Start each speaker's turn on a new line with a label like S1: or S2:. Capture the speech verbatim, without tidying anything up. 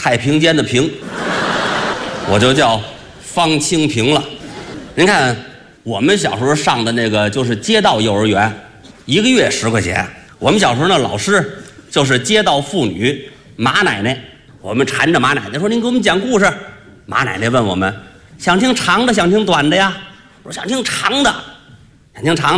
S1: 太平间的平，我就叫方清平了。您看，我们小时候上的那个就是街道幼儿园，一个月十块钱。我们小时候那老师就是街道妇女马奶奶，我们缠着马奶奶说：“您给我们讲故事。”马奶奶问我们：“想听长的，想听短的呀？”我说：“想听长的，想听长的。”